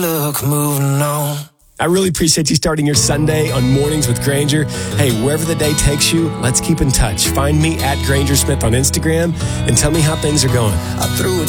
Look, moving on. I really appreciate you starting your Sunday on Mornings with Granger. Hey, wherever the day takes you, let's keep in touch. Find me at Granger Smith on Instagram and tell me how things are going. I threw it